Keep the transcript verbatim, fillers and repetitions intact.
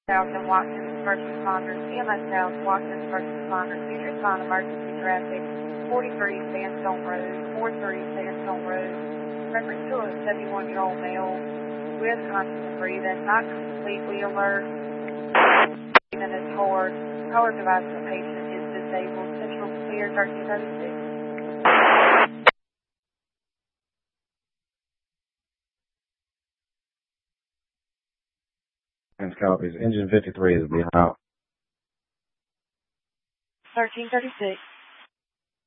Thousand Watkins, first responders, C M S South, Watkins, first responders, please respond emergency traffic, forty-three Sandstone Road, forty-three Sandstone Road, reference to a seventy-one-year-old male with conscious and breathing, not completely alert, breathing is hard, power device of the patient is disabled, central clear, thirteen thirty-six. Copies. Engine fifty-three is being out. thirteen thirty-six.